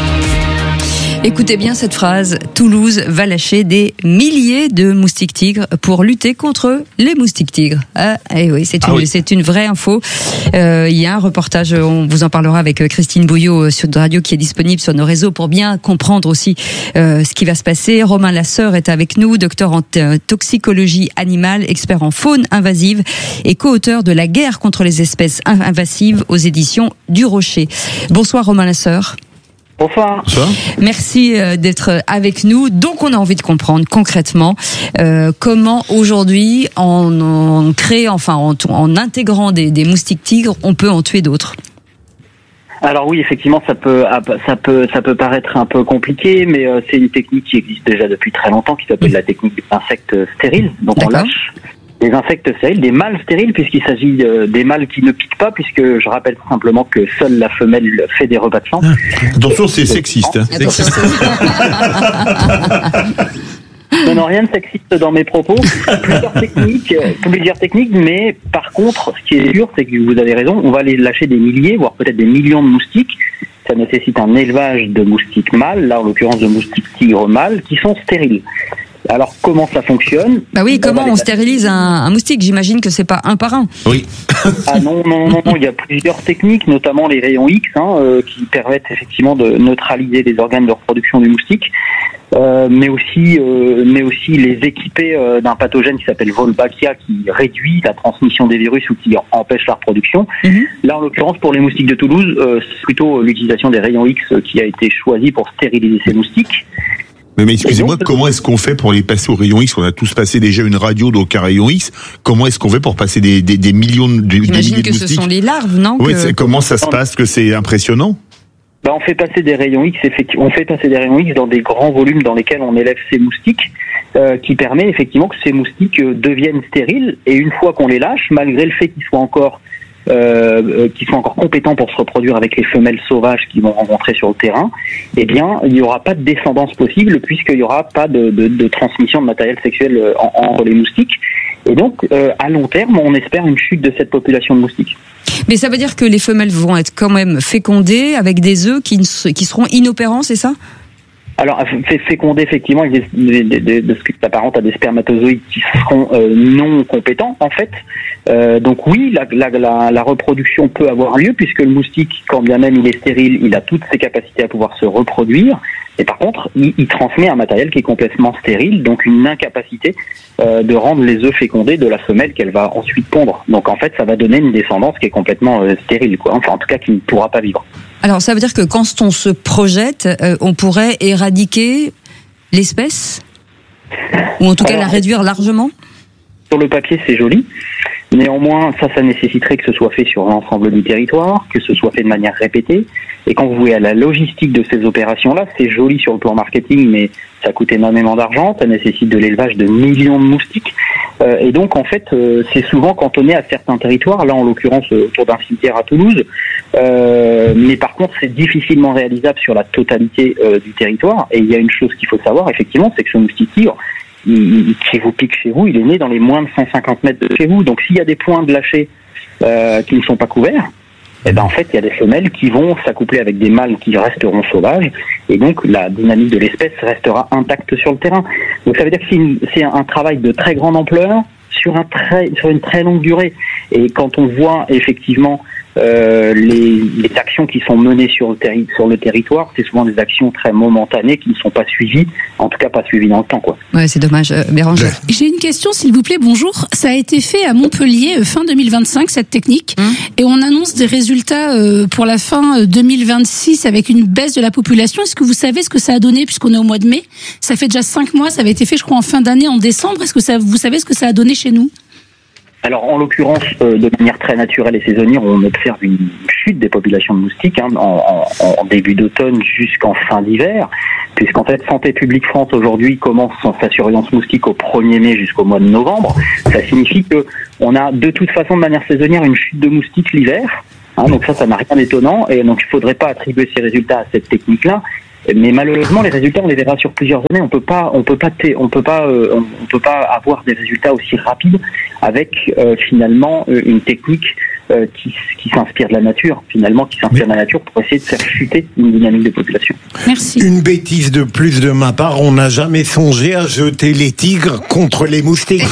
Écoutez bien cette phrase, Toulouse va lâcher des milliers de moustiques tigres pour lutter contre les moustiques tigres. Et oui, c'est une vraie info. Il y a un reportage, on vous en parlera avec Christine Bouillot sur Radio qui est disponible sur nos réseaux pour bien comprendre aussi ce qui va se passer. Romain Lasseur est avec nous, docteur en toxicologie animale, expert en faune invasive et co-auteur de La guerre contre les espèces invasives aux éditions du Rocher. Bonsoir Romain Lasseur. Bonsoir. Merci d'être avec nous. Donc, on a envie de comprendre concrètement comment aujourd'hui, en intégrant des moustiques tigres, on peut en tuer d'autres. Alors oui, effectivement, ça peut paraître un peu compliqué, mais c'est une technique qui existe déjà depuis très longtemps, qui s'appelle la technique des insectes stériles. Donc on lâche des insectes stériles, des mâles stériles, puisqu'il s'agit des mâles qui ne piquent pas, puisque je rappelle simplement que seule la femelle fait des repas de sang. Attention, c'est sexiste. Hein. Non, rien de sexiste dans mes propos. Plusieurs techniques, mais par contre, ce qui est sûr, c'est que vous avez raison, on va aller lâcher des milliers, voire peut-être des millions de moustiques. Ça nécessite un élevage de moustiques mâles, là en l'occurrence de moustiques tigres mâles, qui sont stériles. Alors, comment ça fonctionne? Bah oui, comment on stérilise un moustique? J'imagine que c'est pas un par un. Oui. Ah non, il y a plusieurs techniques, notamment les rayons X, qui permettent effectivement de neutraliser les organes de reproduction du moustique, mais aussi les équiper d'un pathogène qui s'appelle Wolbachia, qui réduit la transmission des virus ou qui empêche la reproduction. Là, en l'occurrence, pour les moustiques de Toulouse, c'est plutôt l'utilisation des rayons X qui a été choisie pour stériliser ces moustiques. Mais excusez-moi, comment est-ce qu'on fait pour les passer au rayon X? On a tous passé déjà une radio, donc un rayon X. Comment est-ce qu'on fait pour passer des millions de moustiques? J'imagine que ce sont les larves, non? Oui, comment ça se passe, que c'est impressionnant? On fait passer des rayons X, effectivement. On fait passer des rayons X dans des grands volumes dans lesquels on élève ces moustiques, qui permet effectivement que ces moustiques deviennent stériles. Et une fois qu'on les lâche, malgré le fait qu'ils soient encore compétents pour se reproduire avec les femelles sauvages qu'ils vont rencontrer sur le terrain, eh bien, il n'y aura pas de descendance possible puisqu'il n'y aura pas de transmission de matériel sexuel entre les moustiques. Et donc, à long terme, on espère une chute de cette population de moustiques. Mais ça veut dire que les femelles vont être quand même fécondées avec des œufs qui seront inopérants, c'est ça? Alors, fécondé, effectivement, de ce qui s'apparente à des spermatozoïdes qui seront non compétents, en fait. Donc oui, la reproduction peut avoir lieu, puisque le moustique, quand bien même il est stérile, il a toutes ses capacités à pouvoir se reproduire. Et par contre, il transmet un matériel qui est complètement stérile, donc une incapacité de rendre les œufs fécondés de la femelle qu'elle va ensuite pondre. Donc en fait, ça va donner une descendance qui est complètement stérile, quoi. Enfin, en tout cas, qui ne pourra pas vivre. Alors, ça veut dire que quand on se projette, on pourrait éradiquer l'espèce? Ou en tout cas la réduire largement? Sur le papier, c'est joli. Néanmoins, ça nécessiterait que ce soit fait sur l'ensemble du territoire, que ce soit fait de manière répétée. Et quand vous voyez à la logistique de ces opérations-là, c'est joli sur le plan marketing, mais ça coûte énormément d'argent, ça nécessite de l'élevage de millions de moustiques. Et donc, en fait, c'est souvent cantonné à certains territoires, là en l'occurrence autour d'un cimetière à Toulouse. Mais par contre, c'est difficilement réalisable sur la totalité du territoire. Et il y a une chose qu'il faut savoir, effectivement, c'est que ce moustique tigre, qui vous pique chez vous, il est né dans les moins de 150 mètres de chez vous. Donc s'il y a des points de lâcher qui ne sont pas couverts, eh ben en fait il y a des femelles qui vont s'accoupler avec des mâles qui resteront sauvages, et donc la dynamique de l'espèce restera intacte sur le terrain. Donc ça veut dire que c'est un travail de très grande ampleur sur une très longue durée. Et quand on voit effectivement les actions qui sont menées sur le territoire, c'est souvent des actions très momentanées qui ne sont pas suivies, en tout cas pas suivies dans le temps, quoi. Ouais, c'est dommage. Bérangère. J'ai une question, s'il vous plaît. Bonjour. Ça a été fait à Montpellier fin 2025, cette technique, et on annonce des résultats pour la fin 2026 avec une baisse de la population. Est-ce que vous savez ce que ça a donné, puisqu'on est au mois de mai? Ça fait déjà 5 mois, ça avait été fait, je crois, en fin d'année, en décembre. Est-ce que vous savez ce que ça a donné chez nous? Alors, en l'occurrence, de manière très naturelle et saisonnière, on observe une chute des populations de moustiques en début d'automne jusqu'en fin d'hiver, puisqu'en fait, Santé publique France aujourd'hui commence sa surveillance moustique au 1er mai jusqu'au mois de novembre. Ça signifie que on a de toute façon, de manière saisonnière, une chute de moustiques l'hiver. Donc ça n'a rien d'étonnant, et donc il faudrait pas attribuer ces résultats à cette technique-là. Mais malheureusement, les résultats, on les verra sur plusieurs années. On peut pas avoir des résultats aussi rapides avec finalement une technique qui s'inspire de la nature, qui s'inspire de la nature pour essayer de faire chuter une dynamique de population. Merci. Une bêtise de plus de ma part, on n'a jamais songé à jeter les tigres contre les moustiques.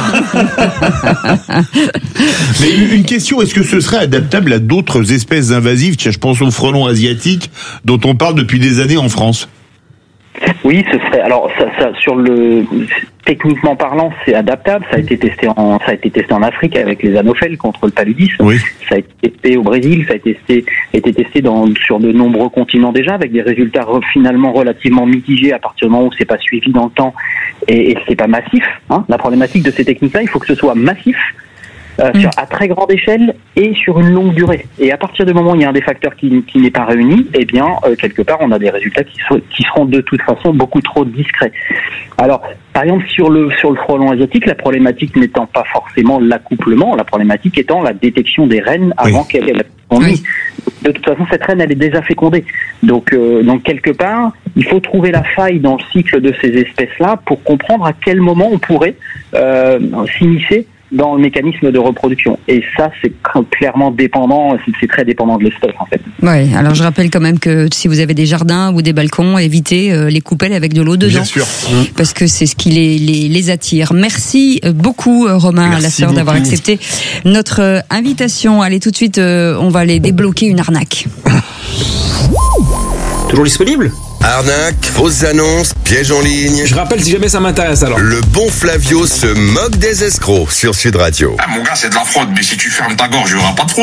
Mais une question, est-ce que ce serait adaptable à d'autres espèces invasives? Tiens, je pense au frelon asiatique dont on parle depuis des années en France. Oui, ce serait. Alors, ça techniquement parlant, c'est adaptable. Ça a été testé en Afrique avec les anophèles contre le paludisme. Oui. Ça a été testé au Brésil. Ça a été testé sur de nombreux continents déjà, avec des résultats finalement relativement mitigés à partir du moment où c'est pas suivi dans le temps et c'est pas massif. La problématique de ces techniques-là, il faut que ce soit massif. À très grande échelle et sur une longue durée. Et à partir du moment où il y a un des facteurs qui n'est pas réuni, eh bien, quelque part, on a des résultats qui seront de toute façon beaucoup trop discrets. Alors, par exemple, sur le frelon asiatique, la problématique n'étant pas forcément l'accouplement, la problématique étant la détection des reines avant qu'elle ait fécondé. De toute façon, cette reine, elle est déjà fécondée. Donc quelque part, il faut trouver la faille dans le cycle de ces espèces-là pour comprendre à quel moment on pourrait s'immiscer dans le mécanisme de reproduction. Et ça, c'est clairement dépendant, c'est très dépendant de l'espèce, en fait. Ouais, alors je rappelle quand même que si vous avez des jardins ou des balcons, évitez les coupelles avec de l'eau dedans. Bien sûr. Parce que c'est ce qui les attire. Merci beaucoup, Romain Lasseur, d'avoir accepté notre invitation. Allez, tout de suite, on va aller débloquer une arnaque. Toujours disponible ? Arnaque, fausses annonces, pièges en ligne. Je rappelle si jamais ça m'intéresse alors. Le bon Flavio se moque des escrocs sur Sud Radio. Ah mon gars, c'est de la fraude, mais si tu fermes ta gorge, il n'y aura pas de fraude.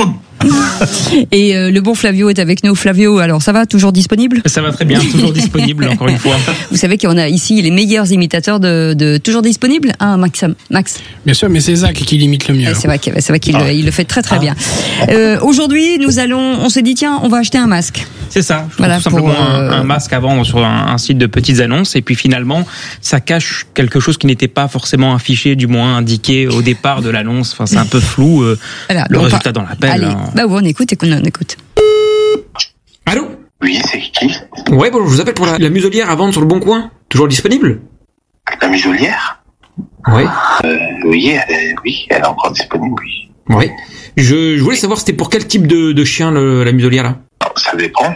Et le bon Flavio est avec nous. Flavio, alors ça va, toujours disponible? Ça va très bien, toujours disponible, encore une fois. Vous savez qu'on a ici les meilleurs imitateurs de toujours disponible, hein, Max. Bien sûr, mais c'est Zach qui l'imite le mieux. C'est vrai qu'il il le fait très bien. Aujourd'hui, on s'est dit tiens, on va acheter un masque. C'est ça, je trouve tout simplement un masque à vendre sur un site de petites annonces, et puis finalement, ça cache quelque chose qui n'était pas forcément affiché, du moins indiqué au départ de l'annonce. Enfin, c'est un peu flou, le résultat dans l'appel. Allez, on écoute. Allô? Oui, c'est qui? Ouais, bon, je vous appelle pour la muselière à vendre sur le Bon Coin. Toujours disponible? La muselière? Oui. Oui, elle est encore disponible, oui. Oui. Je voulais savoir c'était pour quel type de chien la muselière là? Ça dépend.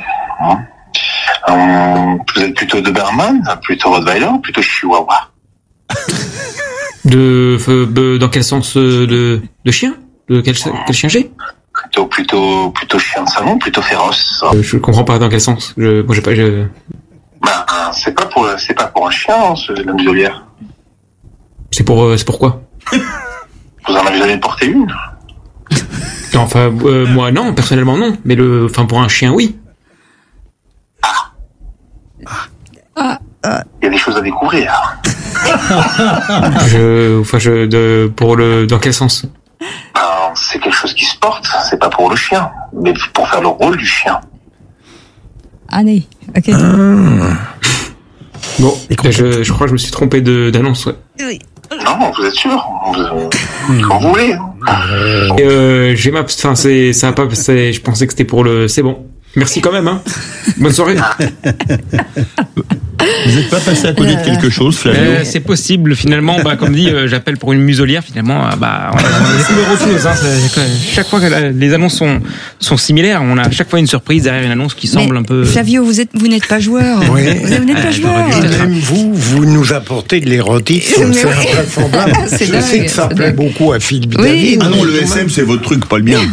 Vous êtes plutôt Doberman, plutôt Rottweiler, plutôt Chihuahua? Dans quel sens de chien? De quel chien j'ai? Plutôt chien de salon, plutôt féroce. Je comprends pas dans quel sens. C'est pas pour un chien, la muselière. C'est pour quoi? Vous en avez jamais porté une? Non, enfin, moi non, personnellement non, mais pour un chien oui. Il y a des choses à découvrir. Dans quel sens? C'est quelque chose qui se porte, c'est pas pour le chien, mais pour faire le rôle du chien. Allez, ok. Bon, je crois que je me suis trompé d'annonce, ouais. Oui. Non, vous êtes sûr? Quand vous voulez. Ça a pas, je pensais que c'était pour c'est bon. Merci quand même, hein. Bonne soirée. Vous n'êtes pas passé à côté de quelque chose, Flavio? C'est possible, finalement. Comme dit, j'appelle pour une muselière. Finalement, on a découvert autre chose. Hein. Chaque fois que les annonces sont similaires, on a à chaque fois une surprise derrière une annonce qui semble un peu. Flavio, vous n'êtes pas joueur. Oui. Vous n'êtes pas joueur. Même vous nous apportez de l'érotisme. C'est invraisemblable. Je sais que ça plaît beaucoup à Philippe David. Ah non, le SM, c'est votre truc, pas le mien.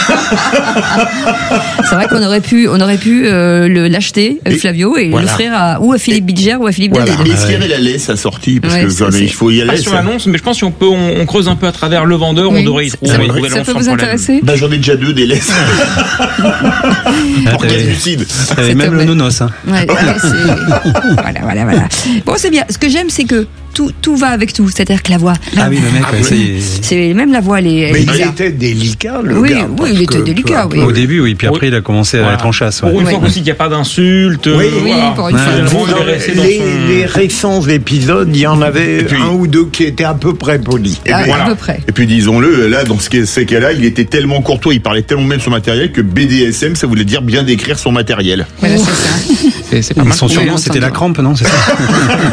C'est vrai qu'on aurait pu l'acheter, Flavio, et l'offrir à Philippe Bidger ou à Philippe David. Mais est-ce qu'il y avait la laisse assortie? Parce que il faut y aller. Pas sur l'annonce, mais je pense qu'on creuse un peu à travers le vendeur, on devrait y trouver l'annonce. Ça peut vous intéresser? J'en ai déjà 2 des laisses. Pour qu'elle lucide. Même le nonos. Hein. Ouais, voilà. Bon, c'est bien. Ce que j'aime, c'est que tout va avec tout, c'est-à-dire que la voix. Ah oui, le mec, c'est même la voix, mais il était délicat, le gars. Oui, il était délicat. Au début, oui, puis après, il a commencé à être en chasse. Pour une fois aussi qu'il n'y a pas d'insultes. Oui, pour une fois. Les récents épisodes, il y en avait un ou deux qui étaient à peu près polis. À peu près. Et puis, disons-le, là, dans ces cas-là, il était tellement courtois, il parlait tellement bien de son matériel que BDSM, ça voulait dire bien décrire son matériel. Voilà, c'est ça. C'est pas mal. Son surnom, c'était la crampe, non? C'est ça?